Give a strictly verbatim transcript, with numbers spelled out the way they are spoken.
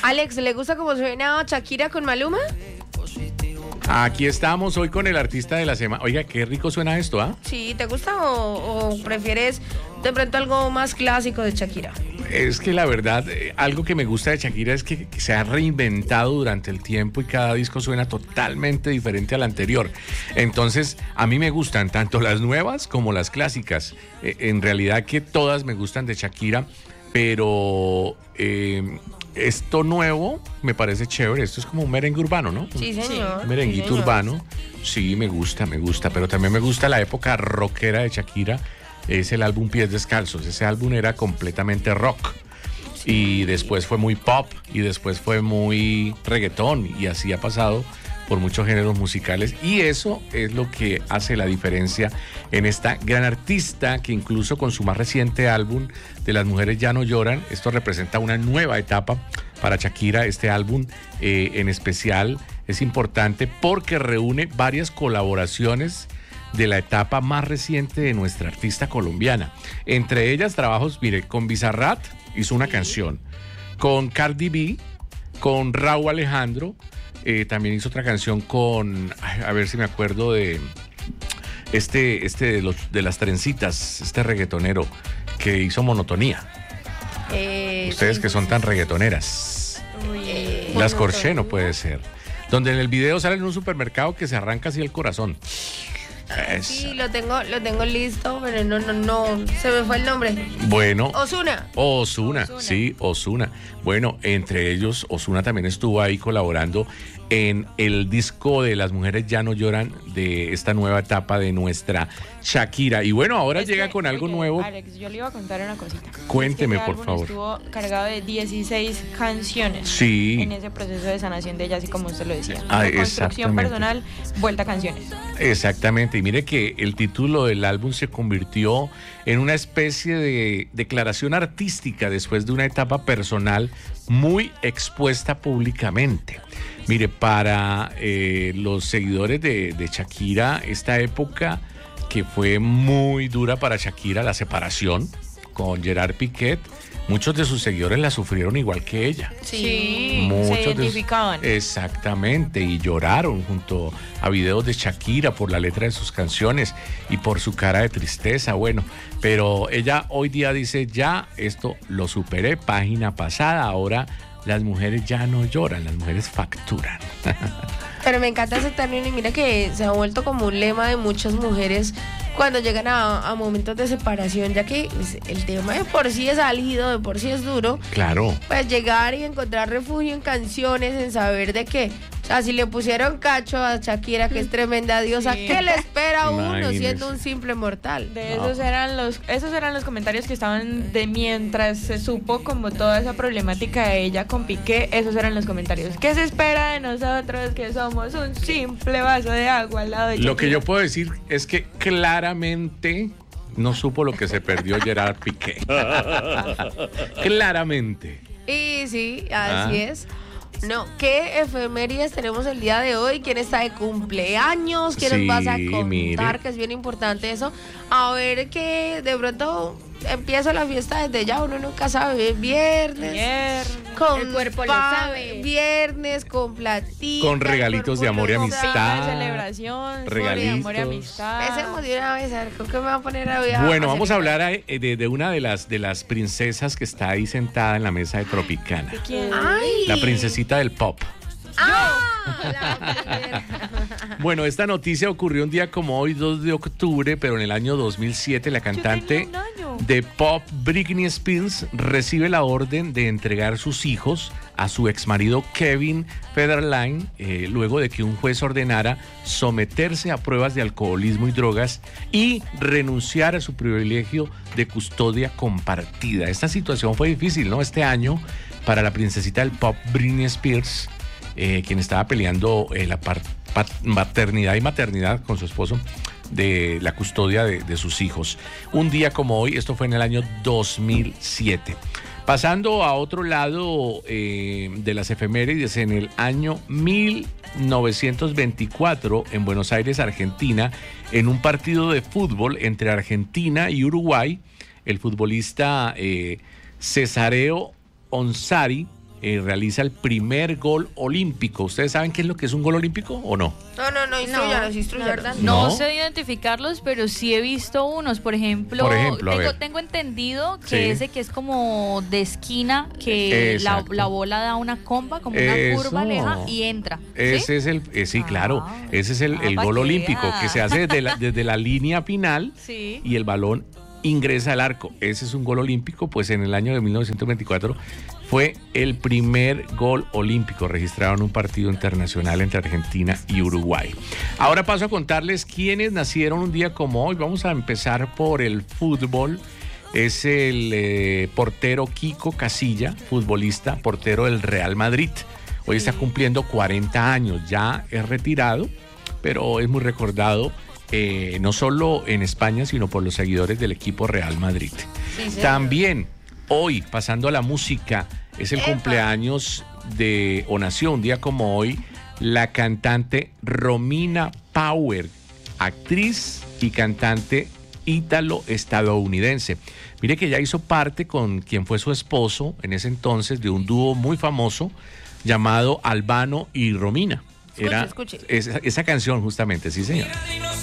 Alex, ¿le gusta cómo suena Shakira con Maluma? Aquí estamos hoy con el artista de la semana. Oiga, qué rico suena esto, ¿ah? ¿eh? Sí, ¿te gusta o, o prefieres de pronto algo más clásico de Shakira? Es que la verdad, eh, algo que me gusta de Shakira es que, que se ha reinventado durante el tiempo y cada disco suena totalmente diferente al anterior. Entonces, a mí me gustan tanto las nuevas como las clásicas. Eh, en realidad que todas me gustan de Shakira, pero eh, esto nuevo me parece chévere. Esto es como un merengue urbano, ¿no? Sí, señor. Un merenguito sí, señor. urbano. Sí, me gusta, me gusta. Pero también me gusta la época rockera de Shakira. Es el álbum Pies Descalzos. Ese álbum era completamente rock. Y después fue muy pop. Y después fue muy reggaetón. Y así ha pasado por muchos géneros musicales. Y eso es lo que hace la diferencia en esta gran artista que incluso con su más reciente álbum de Las Mujeres Ya No Lloran, esto representa una nueva etapa para Shakira. Este álbum eh, en especial es importante porque reúne varias colaboraciones de la etapa más reciente de nuestra artista colombiana. Entre ellas trabajos, mire, con Bizarrap hizo una canción, con Cardi B, con Rauw Alejandro, eh, también hizo otra canción con, a ver si me acuerdo de este, este de, los, de las trencitas, este reggaetonero que hizo Monotonía. Eh, Ustedes sí, que son sí, tan sí. reggaetoneras. Eh, Las Monotonía. Corché no puede ser. Donde en el video sale en un supermercado que se arranca así el corazón. Sí, lo tengo, lo tengo listo, pero no, no, no, se me fue el nombre. Bueno, Ozuna. Ozuna, Ozuna. sí, Ozuna. Bueno, entre ellos, Ozuna también estuvo ahí colaborando en el disco de Las Mujeres Ya No Lloran, de esta nueva etapa de nuestra Shakira. Y bueno, ahora Es llega que, con algo oye, nuevo. Alex, yo le iba a contar una cosita. Cuénteme, Es que por ese álbum favor. Estuvo cargado de dieciséis canciones. Sí. En ese proceso de sanación de ella, así como usted lo decía. Ah, De construcción exactamente. personal, vuelta a canciones. Exactamente, y mire que el título del álbum se convirtió en una especie de declaración artística después de una etapa personal muy expuesta públicamente. Mire, para eh, los seguidores de, de Shakira, esta época que fue muy dura para Shakira, la separación con Gerard Piqué, muchos de sus seguidores la sufrieron igual que ella. Sí, Muchos se de sus- identificaban. Exactamente, y lloraron junto a videos de Shakira por la letra de sus canciones y por su cara de tristeza. Bueno, pero ella hoy día dice, ya esto lo superé, página pasada, ahora las mujeres ya no lloran, las mujeres facturan. Pero me encanta ese término y mira que se ha vuelto como un lema de muchas mujeres cuando llegan a, a momentos de separación, ya que pues, el tema de por sí es álgido, de por sí es duro, Claro. pues llegar y encontrar refugio en canciones, en saber de que, o sea, si le pusieron cacho a Shakira, que es tremenda diosa, Sí. ¿qué le espera a uno Imagínese. siendo un simple mortal? De No. esos eran los, esos eran los comentarios que estaban de mientras se supo como toda esa problemática de ella con Piqué, esos eran los comentarios. ¿Qué se espera de nosotros que somos un simple vaso de agua al lado de Lo que Shakira? yo puedo decir es que claramente no supo lo que se perdió Gerard Piqué. Claramente. Y sí, así Ah. es. No, ¿qué efemérides tenemos el día de hoy? ¿Quién está de cumpleaños? ¿Quién Sí, nos vas a contar? mire. Que es bien importante eso. A ver que de pronto empieza la fiesta desde ya, uno nunca sabe. Viernes. Ayer, Con El cuerpo lo pa- sabe. Viernes con platica. Con regalitos de amor y con amistad. piña de celebración, regalitos. amor y amistad. Empecemos de una vez, a ver, ¿con qué me va a poner a ver? Bueno, vamos a hablar eh, de, de una de las, de las princesas que está ahí sentada en la mesa de Tropicana. ¿Quién? ¡Ay! La princesita del pop. ¡Ah! La primera. Bueno, esta noticia ocurrió un día como hoy, dos de octubre, pero en el año dos mil siete la cantante tenía un año. de pop Britney Spears recibe la orden de entregar sus hijos a su exmarido Kevin Federline, eh, luego de que un juez ordenara someterse a pruebas de alcoholismo y drogas y renunciar a su privilegio de custodia compartida. Esta situación fue difícil, ¿no? Este año para la princesita del pop Britney Spears, eh, quien estaba peleando eh, la par- pat- paternidad y maternidad con su esposo de la custodia de, de sus hijos. Un día como hoy, esto fue en el año dos mil siete. Pasando a otro lado eh, de las efemérides, en el año mil novecientos veinticuatro, en Buenos Aires, Argentina, en un partido de fútbol entre Argentina y Uruguay, el futbolista eh, Cesareo Onsari eh, realiza el primer gol olímpico. ¿Ustedes saben qué es lo que es un gol olímpico o no? No, no, no, instruyanos, instruyanos. No, No. sé identificarlos, pero sí he visto unos. Por ejemplo, Por ejemplo, a tengo, ver. tengo entendido que Sí. ese que es como de esquina, que la, Exacto. la bola da una comba, como una Eso. curva aleja y entra. ¿sí? Ese es el, eh, sí, claro, Ah. ese es el, Ah, el pa' gol que olímpico vea. que se hace desde la, desde la línea final Sí. y el balón ingresa al arco. Ese es un gol olímpico, pues en el año de mil novecientos veinticuatro fue el primer gol olímpico registrado en un partido internacional entre Argentina y Uruguay. Ahora paso a contarles quiénes nacieron un día como hoy. Vamos a empezar por el fútbol. Es el eh, portero Kiko Casilla, futbolista, portero del Real Madrid. Hoy está cumpliendo cuarenta años, ya es retirado, pero es muy recordado eh, no solo en España, sino por los seguidores del equipo Real Madrid. Sí, señor. También hoy, pasando a la música, es el Epa. cumpleaños de, o nació un día como hoy, la cantante Romina Power, actriz y cantante ítalo-estadounidense. Mire que ya hizo parte con quien fue su esposo en ese entonces de un dúo muy famoso llamado Albano y Romina. Escuche, Era escuche. Esa, esa canción justamente, sí señor.